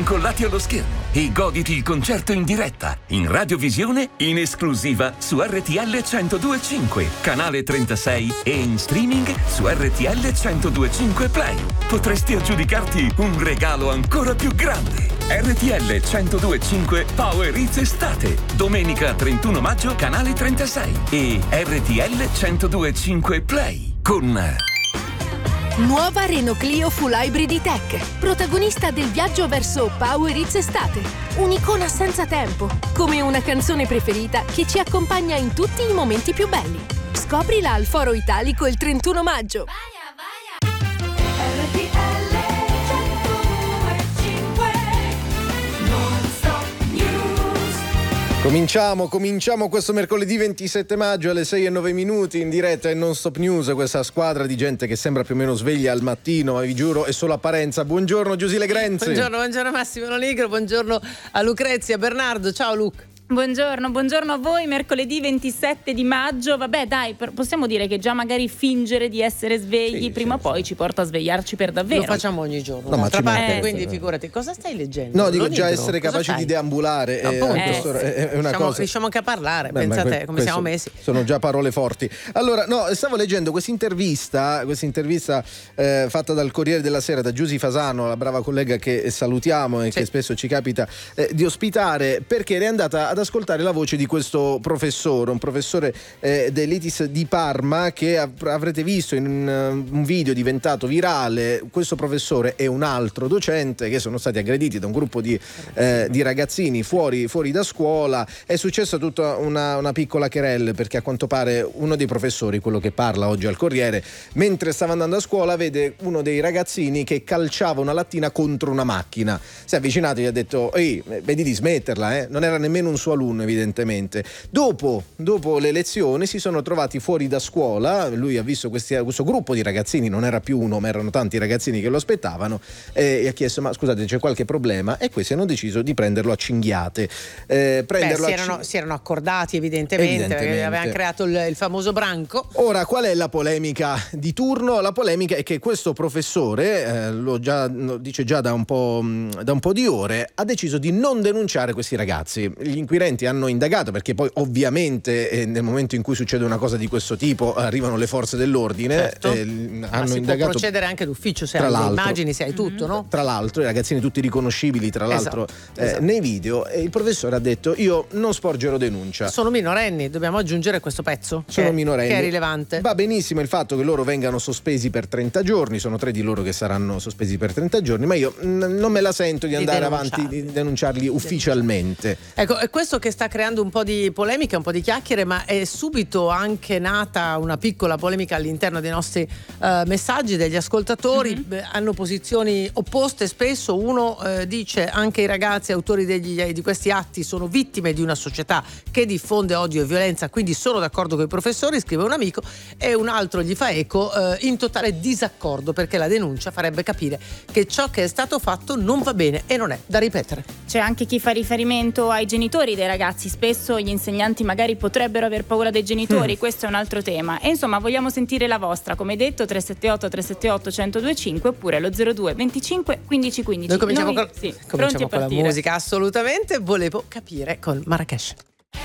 incollati allo schermo e goditi il concerto in diretta, in radiovisione, in esclusiva su RTL 102.5, canale 36 e in streaming su RTL 102.5 Play. Potresti aggiudicarti un regalo ancora più grande. RTL 102.5 Power Hits Estate, domenica 31 maggio, canale 36 e RTL 102.5 Play con... Nuova Renault Clio Full Hybrid E-Tech, protagonista del viaggio verso Power Hits Estate. Un'icona senza tempo, come una canzone preferita che ci accompagna in tutti i momenti più belli. Scoprila al Foro Italico il 31 maggio. Cominciamo questo mercoledì 27 maggio alle 6:09 in diretta in Non Stop News, questa squadra di gente che sembra più o meno sveglia al mattino, ma vi giuro è solo apparenza. Buongiorno Giusile Grenzi. Buongiorno Massimo Nonigro, buongiorno a Lucrezia, Bernardo, ciao Luc. Buongiorno a voi, mercoledì 27 di maggio. Vabbè dai, possiamo dire che già magari fingere di essere svegli prima o poi ci porta a svegliarci per davvero. Lo facciamo ogni giorno, no, d'altra parte, quindi figurati, cosa stai leggendo? No, dico già essere capaci di deambulare è una cosa. Riusciamo anche a parlare, pensa a te come siamo messi. Sono già parole forti. Allora, no, stavo leggendo questa intervista fatta dal Corriere della Sera da Giusy Fasano, la brava collega che salutiamo e che spesso ci capita di ospitare, perché è andata ad ascoltare la voce di questo professore, un professore dell'ITIS di Parma che avrete visto in un video diventato virale. Questo professore e un altro docente che sono stati aggrediti da un gruppo di ragazzini fuori da scuola. È successa tutta una piccola querelle, perché a quanto pare uno dei professori, quello che parla oggi al Corriere, mentre stava andando a scuola vede uno dei ragazzini che calciava una lattina contro una macchina. Si è avvicinato e gli ha detto: ehi, vedi di smetterla, non era nemmeno un suo alunno evidentemente. Dopo le lezioni si sono trovati fuori da scuola, lui ha visto questo gruppo di ragazzini, non era più uno ma erano tanti ragazzini che lo aspettavano, e ha chiesto: ma scusate, c'è qualche problema? E questi hanno deciso di prenderlo a cinghiate. Si erano accordati evidentemente. Perché avevano creato il famoso branco. Ora, qual è la polemica di turno? La polemica è che questo professore, lo dice già da un po' di ore, ha deciso di non denunciare questi ragazzi. Gli inquirenti hanno indagato, perché poi ovviamente nel momento in cui succede una cosa di questo tipo arrivano le forze dell'ordine. Certo. Hanno si indagato, può procedere anche d'ufficio se hai le immagini, se hai tutto, no? Tra l'altro i ragazzini tutti riconoscibili esatto. Nei video, e il professore ha detto: io non sporgerò denuncia. Sono minorenni, dobbiamo aggiungere questo pezzo minorenni, che è rilevante. Va benissimo il fatto che loro vengano sospesi per 30 giorni, sono 3 di loro che saranno sospesi per 30 giorni, ma io non me la sento di andare avanti, di denunciarli ufficialmente. Ecco, è questo che sta creando un po' di polemica, un po' di chiacchiere, ma è subito anche nata una piccola polemica all'interno dei nostri messaggi degli ascoltatori. Hanno posizioni opposte spesso. Uno dice: anche i ragazzi autori di questi atti sono vittime di una società che diffonde odio e violenza, quindi sono d'accordo con i professori, scrive un amico. E un altro gli fa eco, in totale disaccordo, perché la denuncia farebbe capire che ciò che è stato fatto non va bene e non è da ripetere. C'è anche chi fa riferimento ai genitori dei ragazzi. Spesso gli insegnanti magari potrebbero aver paura dei genitori, questo è un altro tema. E insomma, vogliamo sentire la vostra, come detto, 378-378-1025 oppure lo 02 25 15 15. Noi cominciamo con pronti a la musica, assolutamente. Volevo capire con Marrakesh.